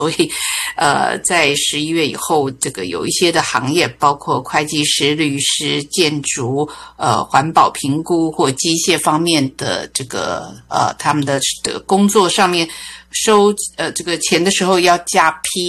所以在11月以后，这个有一些的行业，包括会计师、律师、建筑、环保评估或机械方面的这个他们的工作上面收这个钱的时候要加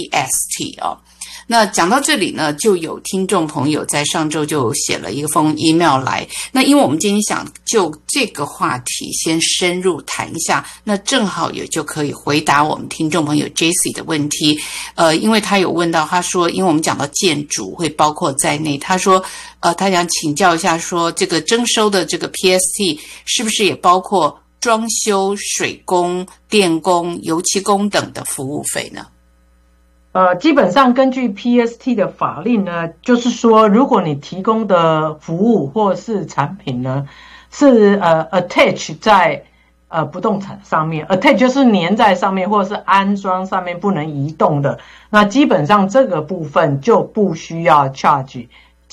PST 哦。那讲到这里呢，就有听众朋友在上周就写了一封 email 来。那因为我们今天想就这个话题先深入谈一下，那正好也就可以回答我们听众朋友 Jessie 的问题。因为他有问到，他说，因为我们讲到建筑会包括在内，他说，他想请教一下，说这个征收的这个 PST 是不是也包括装修、水工、电工、油漆工等的服务费呢？ 基本上根据 PST 的法令呢，就是说，如果你提供的服务或是产品呢，是attach 在不动产上面 ，attach 就是粘在上面或者是安装上面不能移动的，那基本上这个部分就不需要 charge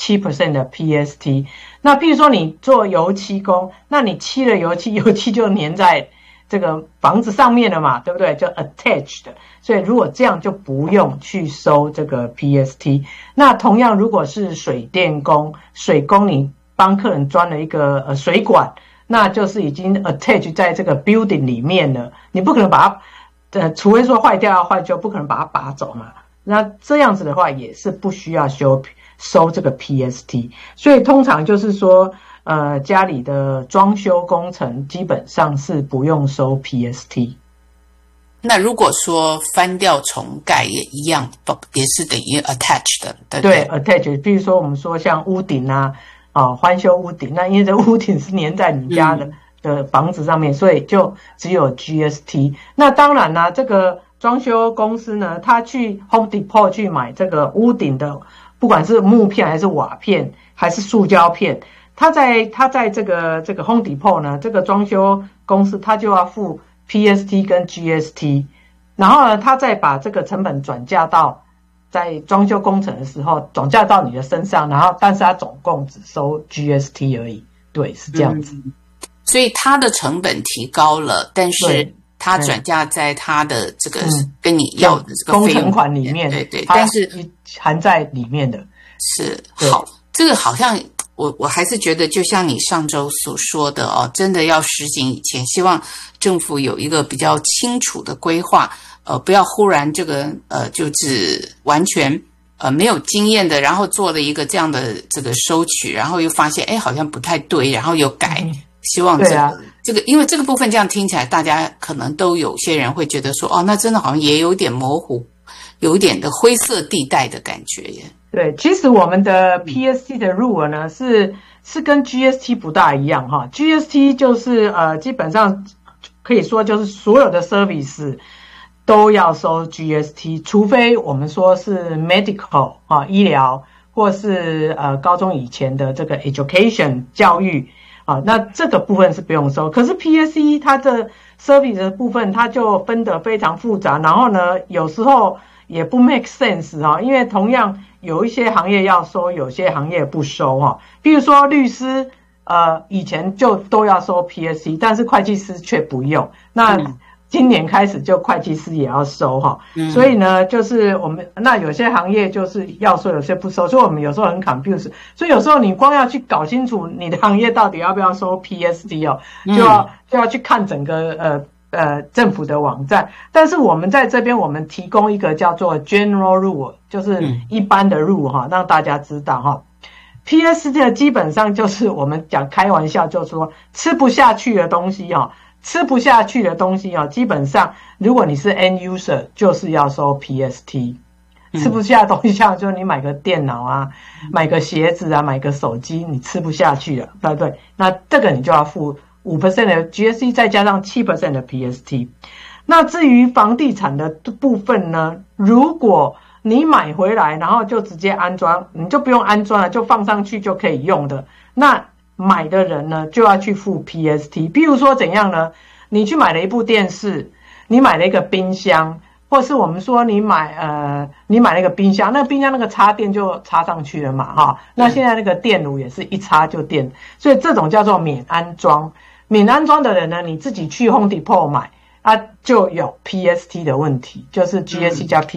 7% 的 PST。那譬如说你做油漆工，那你漆了油漆，油漆就粘在这个房子上面了嘛，对不对？就 attached 的，所以如果这样就不用去收这个 PST。那同样，如果是水电工、水工，你帮客人钻了一个水管，那就是已经 attach 在这个 building 里面了，你不可能把它除非说坏掉要换就不可能把它拔走嘛。那这样子的话也是不需要收这个 PST。所以通常就是说家里的装修工程基本上是不用收 PST。 那如果说翻掉重盖也一样，也是等于 attached 的，对不对？ 对 attached， 比如说我们说像屋顶啊，翻修屋顶，那因为这屋顶是粘在你家的房子上面，所以就只有 GST。那当然啦，这个装修公司呢，他去 Home Depot 去买这个屋顶的，不管是木片还是瓦片还是塑胶片。他在这个 Home Depot 呢，这个装修公司他就要付 PST 跟 GST， 然后呢，他再把这个成本转嫁到在装修工程的时候转嫁到你的身上，然后但是他总共只收 GST 而已，对，是这样子。 所以他的成本提高了，但是他转嫁在他的这个跟你要的这个工程款里面， 对，但是含在里面的。 是好，这个好像。我还是觉得就像你上周所说的哦，真的要实行以前，希望政府有一个比较清楚的规划，不要忽然这个就是完全没有经验的，然后做了一个这样的这个收取，然后又发现好像不太对，然后又改。希望这个因为这个部分这样听起来，大家可能都有些人会觉得说，那真的好像也有点模糊，有一点的灰色地带的感觉耶。 对，其实我们的 PST 的入额呢是跟 GST 不大一样哈。GST 就是基本上可以说就是所有的 service 都要收 GST， 除非我们说是 medical 医疗，或是高中以前的这个 education 教育那这个部分是不用收。可是 PST 它的 service 的部分它就分得非常复杂，然后呢有时候也不 make sense 因为同样有一些行业要收，有些行业不收比如说律师以前就都要收 PST， 但是会计师却不用。那今年开始就会计师也要收所以呢就是我们那有些行业就是要收，有些不收，所以我们有时候很 confused。所以有时候你光要去搞清楚你的行业到底要不要收 PST 就要去看整个政府的网站。但是我们在这边我们提供一个叫做 general rule， 就是一般的 rule让大家知道PST 基本上就是我们讲开玩笑，就是说吃不下去的东西吃不下去的东西基本上如果你是 end user 就是要收 PST。吃不下的东西像就是你买个电脑买个鞋子买个手机，你吃不下去了，对不对？那这个你就要付5% 的 GST 再加上 7% 的 PST。 那至于房地产的部分呢，如果你买回来然后就直接安装，你就不用安装了，就放上去就可以用的，那买的人呢就要去付 PST。 比如说怎样呢，你去买了一部电视，你买了一个冰箱，或是我们说你买了一个冰箱，那冰箱那个插电就插上去了嘛那现在那个电炉也是一插就电，所以这种叫做免安装。免安装的人呢，你自己去 Home Depot 买就有 PST 的问题，就是 GST 加 PST